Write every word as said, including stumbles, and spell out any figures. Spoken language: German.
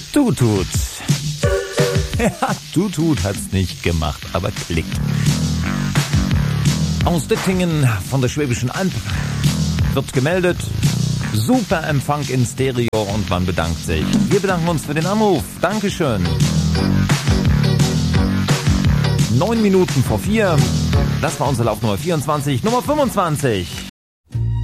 Tutut. Ja, Tutut hat's nicht gemacht, aber klickt. Aus Dittingen von der Schwäbischen Alb wird gemeldet, super Empfang in Stereo und man bedankt sich. Wir bedanken uns für den Anruf. Dankeschön. Neun Minuten vor vier. Das war unsere Laufnummer vierundzwanzig. Nummer fünfundzwanzig.